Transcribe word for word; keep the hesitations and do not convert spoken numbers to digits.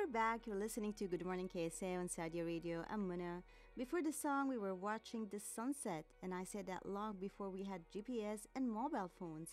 we're back. You're listening to Good Morning K S A on Saudi Radio. I'm Muna. Before the song, we were watching the sunset, and I said that long before we had G P S and mobile phones.